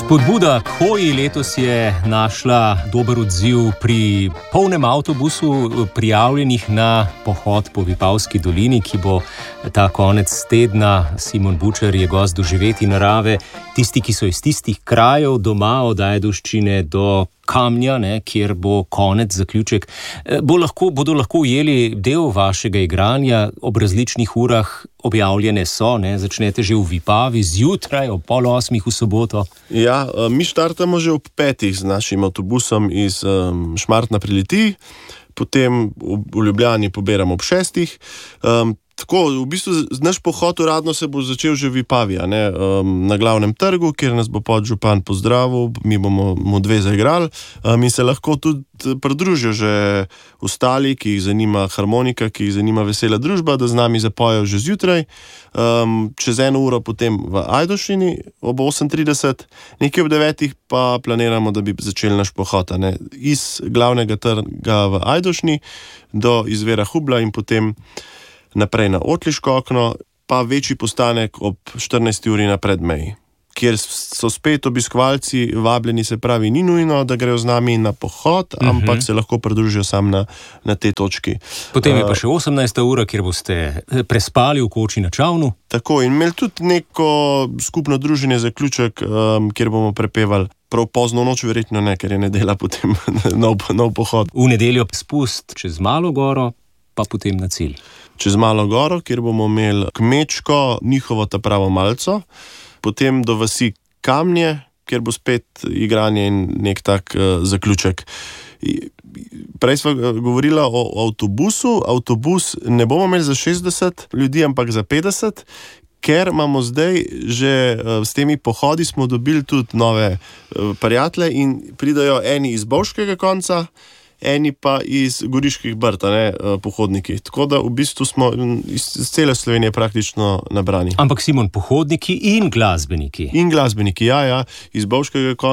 Spodbuda k hoji letos je našla dober odziv pri polnem avtobusu prijavljenih na pohod po Vipavski dolini, ki bo ta konec tedna. Simon Bučar je gost Doživeti narave. Tisti, ki so iz tistih krajev doma od Ajdovščine do Kamnja, kjer bo konec, zaključek, bodo lahko ujeli del vašega igranja ob različnih urah. Objavljene so, začnete že v Vipavi zjutraj ob 7:30 v soboto. Ja, mi štartamo že ob 5 z našim avtobusom iz Šmartna pri Litiji, potem v Ljubljani poberamo ob 6. Tako, v bistvu naš pohod uradno se bo začel že v Vipavi, na glavnem trgu, kjer nas bo podžupan pozdravil, mi bomo mu 2 zaigrali. Mi se lahko tudi pridružijo že ostali, ki jih zanima harmonika, ki jih zanima vesela družba, da z nami zapojejo že zjutraj. Čez 1 uro potem v Ajdovščini ob 8:30, nekje ob 9 pa planiramo, da bi začeli naš pohod, iz glavnega trga v Ajdovščini do izvira Hubla in potem naprej na Otliško okno, pa večji postanek ob 14. uri na Predmeji, kjer so spet obiskovalci vabljeni, se pravi, ni nujno, da grejo z nami na pohod, ampak se lahko pridružijo sam na tej točki. Potem je pa še 18. ura, kjer boste prespali v koči na Čavnu. Tako, in imeli tudi neko skupno druženje, zaključek, kjer bomo prepevali prav pozno noč, verjetno ne, ker je nedelja potem nov pohod. V nedeljo spust čez Malo goro, pa potem na cilj. Čez Malo goro, kjer bomo imeli kmečko, njihovo ta pravo malco, potem do vasi Kamnje, kjer bo spet igranje in nek tak zaključek. Prej sva govorila o avtobusu. Avtobus ne bomo imeli za 60 ljudi, ampak za 50, ker imamo zdaj že s temi pohodi smo dobili tudi nove prijatelje in pridajo eni iz Bovškega konca, eni pa iz Goriških Brd, pohodniki. Tako da v bistvu smo iz cele Slovenije praktično nabrani. Ampak Simon, pohodniki in glasbeniki. In glasbeniki, ja, iz Bovškega konca.